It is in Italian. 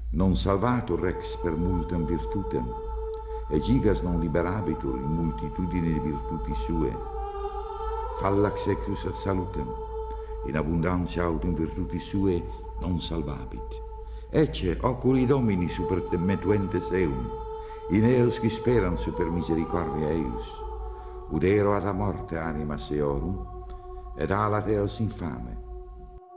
Non salvatur rex per multam virtutem, e gigas non liberabitur in multitudine di virtuti sue. Fallax ecus ad salutem, in abundantia aut in virtuti sue non salvabit. Ecce oculi domini super te metuentes eum, in eos qui speran super misericordia eius. Udero ad a morte anima seorum, ed alat eos infame,